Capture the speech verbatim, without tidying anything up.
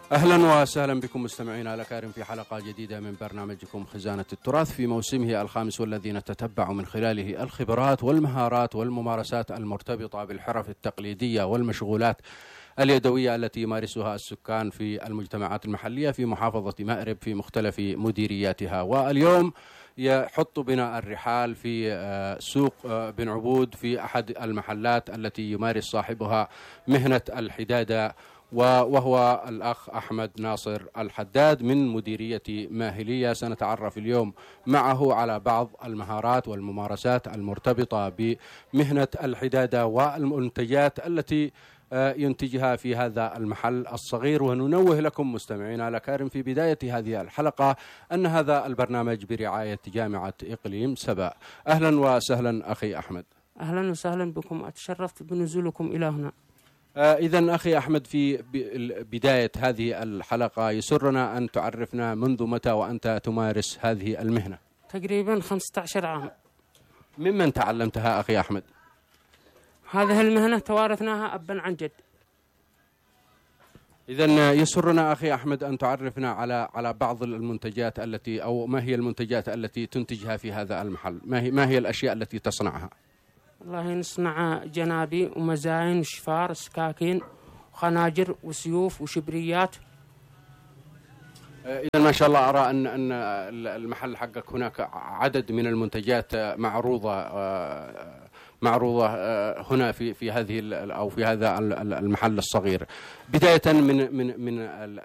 أهلا وسهلا بكم مستمعينا الأكارم في حلقة جديدة من برنامجكم خزانة التراث في موسمه الخامس، والذي نتتبع من خلاله الخبرات والمهارات والممارسات المرتبطة بالحرف التقليدية والمشغولات اليدوية التي يمارسها السكان في المجتمعات المحلية في محافظة مأرب في مختلف مديرياتها. واليوم يحط بنا الرحال في سوق بن عبود في أحد المحلات التي يمارس صاحبها مهنة الحدادة، وهو الأخ أحمد ناصر الحداد من مديرية ماهلية. سنتعرف اليوم معه على بعض المهارات والممارسات المرتبطة بمهنة الحدادة والمنتجات التي ينتجها في هذا المحل الصغير. وننوه لكم مستمعينا الأكارم في بداية هذه الحلقة أن هذا البرنامج برعاية جامعة إقليم سبا. أهلا وسهلا أخي أحمد. أهلا وسهلا بكم، أتشرفت بنزولكم إلى هنا. إذن أخي أحمد، في بداية هذه الحلقة يسرنا أن تعرفنا منذ متى وأنت تمارس هذه المهنة؟ تقريبا خمسة عشر عام. ممن تعلمتها أخي أحمد؟ هذه المهنة توارثناها أبا عن جد. إذن يسرنا أخي أحمد أن تعرفنا على على بعض المنتجات التي أو ما هي المنتجات التي تنتجها في هذا المحل، ما هي ما هي الأشياء التي تصنعها؟ والله نصنع جنابي ومزاين وشفار سكاكين وخناجر وسيوف وشبريات. إذا ما شاء الله أرى أن أن المحل حقك هناك عدد من المنتجات معروضة معروضة هنا في في هذه أو في هذا المحل الصغير. بداية من من من